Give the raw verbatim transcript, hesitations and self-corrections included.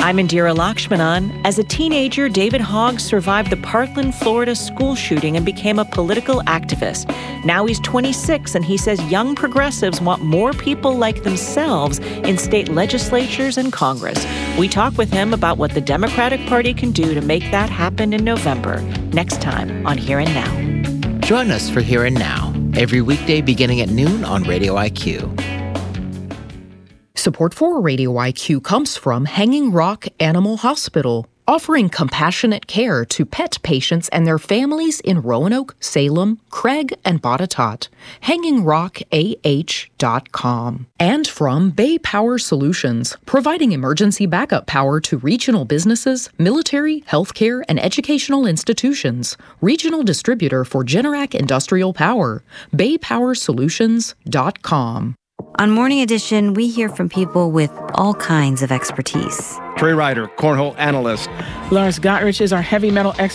I'm Indira Lakshmanan. As a teenager, David Hogg survived the Parkland, Florida school shooting and became a political activist. Now he's twenty-six, and he says young progressives want more people like themselves in state legislatures and Congress. We talk with him about what the Democratic Party can do to make that happen in November. Next time on Here and Now. Join us for Here and Now, every weekday beginning at noon on Radio I Q. Support for Radio I Q comes from Hanging Rock Animal Hospital, offering compassionate care to pet patients and their families in Roanoke, Salem, Craig, and Botetourt. hanging rock a h dot com. And from Bay Power Solutions, providing emergency backup power to regional businesses, military, healthcare, and educational institutions. Regional distributor for Generac Industrial Power. bay power solutions dot com. On Morning Edition, we hear from people with all kinds of expertise. Trey Ryder, cornhole analyst. Lars Gotrich is our heavy metal expert.